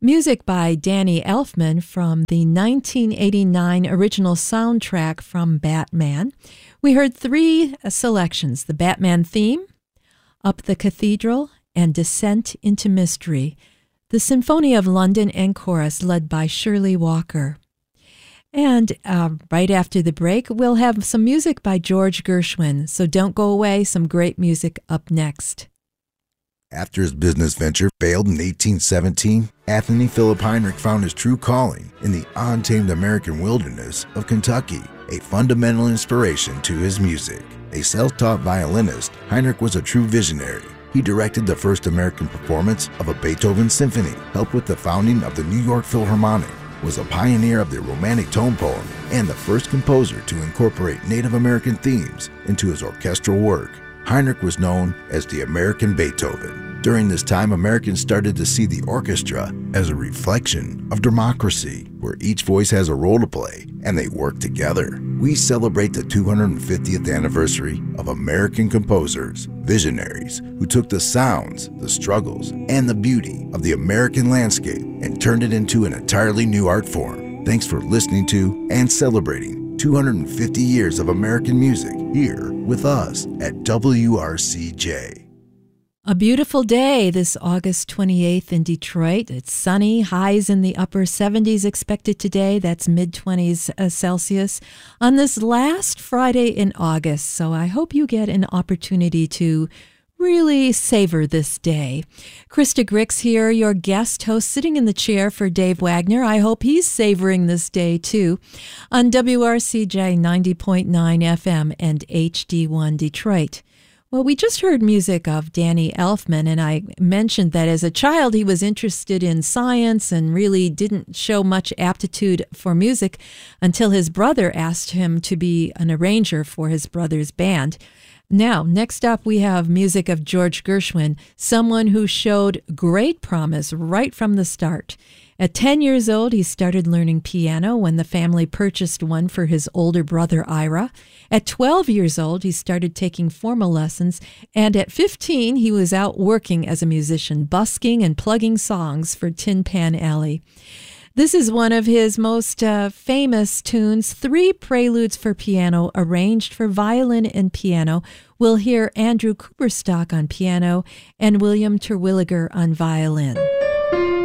Music by Danny Elfman from the 1989 original soundtrack from Batman. We heard three selections: the Batman theme, Up the Cathedral, and Descent into Mystery. The Symphony of London and chorus led by Shirley Walker. And right after the break, we'll have some music by George Gershwin. So don't go away, some great music up next. After his business venture failed in 1817, Anthony Philip Heinrich found his true calling in the untamed American wilderness of Kentucky, a fundamental inspiration to his music. A self-taught violinist, Heinrich was a true visionary. He directed the first American performance of a Beethoven symphony, helped with the founding of the New York Philharmonic, was a pioneer of the Romantic tone poem, and the first composer to incorporate Native American themes into his orchestral work. Heinrich was known as the American Beethoven. During this time, Americans started to see the orchestra as a reflection of democracy, where each voice has a role to play and they work together. We celebrate the 250th anniversary of American composers, visionaries who took the sounds, the struggles, and the beauty of the American landscape and turned it into an entirely new art form. Thanks for listening to and celebrating 250 years of American music here with us at WRCJ. A beautiful day this August 28th in Detroit. It's sunny, highs in the upper 70s expected today. That's mid-20s Celsius on this last Friday in August. So I hope you get an opportunity to really savor this day. Krista Grix here, your guest host, sitting in the chair for Dave Wagner. I hope he's savoring this day too on WRCJ 90.9 FM and HD1 Detroit. Well, we just heard music of Danny Elfman, and I mentioned that as a child he was interested in science and really didn't show much aptitude for music until his brother asked him to be an arranger for his brother's band. Now, next up, we have music of George Gershwin, someone who showed great promise right from the start. At 10 years old, he started learning piano when the family purchased one for his older brother, Ira. At 12 years old, he started taking formal lessons, and at 15, he was out working as a musician, busking and plugging songs for Tin Pan Alley. This is one of his most famous tunes, Three Preludes for Piano, arranged for violin and piano. We'll hear Andrew Cooperstock on piano and William Terwilliger on violin.